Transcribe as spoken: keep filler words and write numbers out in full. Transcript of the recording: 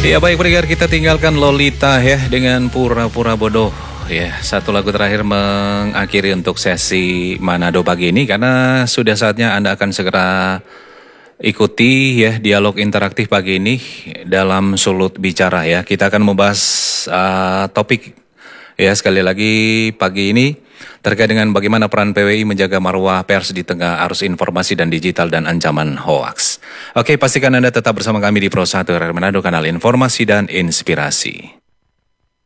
Ya baik pendengar, kita tinggalkan Lolita ya dengan pura-pura bodoh. Ya, satu lagu terakhir mengakhiri untuk sesi Manado pagi ini karena sudah saatnya Anda akan segera ikuti ya dialog interaktif pagi ini dalam Sulut Bicara ya. Kita akan membahas uh, topik ya sekali lagi pagi ini terkait dengan bagaimana peran P W I menjaga marwah pers di tengah arus informasi dan digital dan ancaman hoaks. Oke, pastikan Anda tetap bersama kami di Pro satu R R Manado, kanal informasi dan inspirasi.